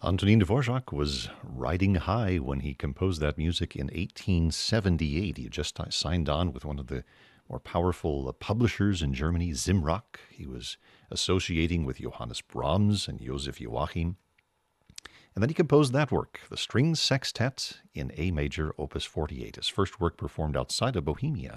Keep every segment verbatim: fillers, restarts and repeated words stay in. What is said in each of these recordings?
Antonin Dvorak was riding high when he composed that music in eighteen seventy-eight. He had just signed on with one of the more powerful publishers in Germany, Zimrock. He was associating with Johannes Brahms and Joseph Joachim. And then he composed that work, the String Sextet in A major, opus forty-eight, his first work performed outside of Bohemia.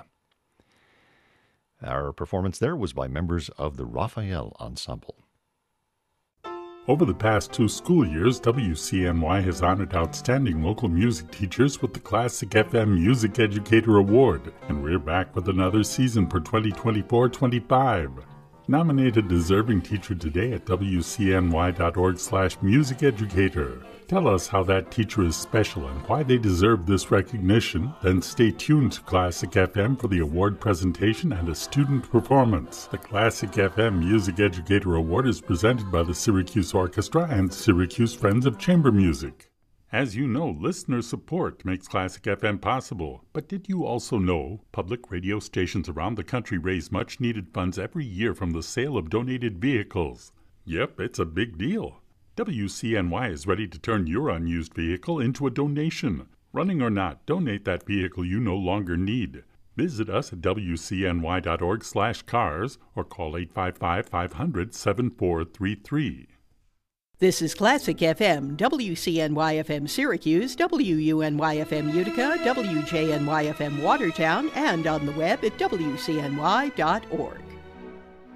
Our performance there was by members of the Raphael Ensemble. Over the past two school years, W C N Y has honored outstanding local music teachers with the Classic F M Music Educator Award, and we're back with another season for twenty twenty-four twenty-five. Nominate a deserving teacher today at W C N Y dot org slash music educator. Tell us how that teacher is special and why they deserve this recognition. Then stay tuned to Classic F M for the award presentation and a student performance. The Classic F M Music Educator Award is presented by the Syracuse Orchestra and Syracuse Friends of Chamber Music. As you know, listener support makes Classic F M possible. But did you also know public radio stations around the country raise much-needed funds every year from the sale of donated vehicles? Yep, it's a big deal. W C N Y is ready to turn your unused vehicle into a donation. Running or not, donate that vehicle you no longer need. Visit us at W C N Y dot org slash cars or call eight five five, five hundred, seven four three three. This is Classic F M, W C N Y F M Syracuse, W U N Y F M Utica, W J N Y F M Watertown, and on the web at W C N Y dot org.